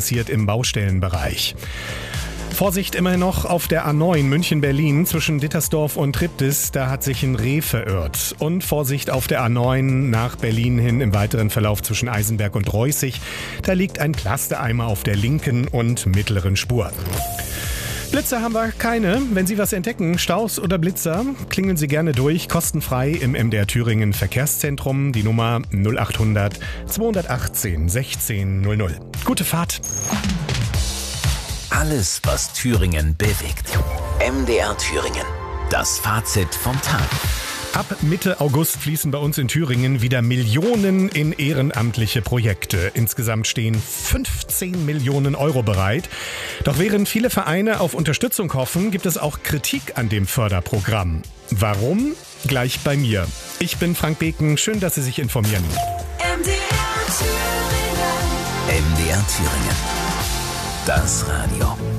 passiert im Baustellenbereich. Vorsicht immerhin noch auf der A9 München-Berlin zwischen Dittersdorf und Triptis, da hat sich ein Reh verirrt. Und Vorsicht auf der A9 nach Berlin hin im weiteren Verlauf zwischen Eisenberg und Reußig, da liegt ein Plastereimer auf der linken und mittleren Spur. Blitzer haben wir keine. Wenn Sie was entdecken, Staus oder Blitzer, klingeln Sie gerne durch, kostenfrei im MDR Thüringen Verkehrszentrum, die Nummer 0800 218 1600. Gute Fahrt! Alles, was Thüringen bewegt. MDR Thüringen. Das Fazit vom Tag. Ab Mitte August fließen bei uns in Thüringen wieder Millionen in ehrenamtliche Projekte. Insgesamt stehen 15 Millionen Euro bereit. Doch während viele Vereine auf Unterstützung hoffen, gibt es auch Kritik an dem Förderprogramm. Warum? Gleich bei mir. Ich bin Frank Beken. Schön, dass Sie sich informieren. MDR Thüringen. MDR Thüringen. Das Radio.